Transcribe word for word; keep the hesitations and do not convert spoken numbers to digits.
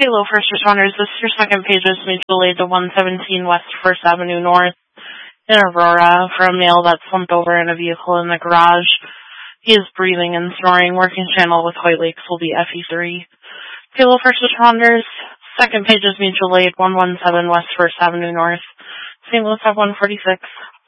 Hello, first responders. This is your second page is mutual aid to one seventeen West First Avenue North in Aurora for a male that's slumped over in a vehicle in the garage. He is breathing and snoring. Working channel with Hoyt Lakes will be F E three. Hello, first responders. Second page is mutual aid one one seven West First Avenue North, Saint Louis F one forty-six.